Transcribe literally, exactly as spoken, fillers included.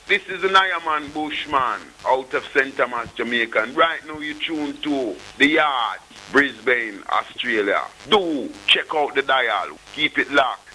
This is an Ironman Bushman out of Saint Thomas, Jamaica. And right now you tune to The Yard, Brisbane, Australia. Do check out the dial. Keep it locked.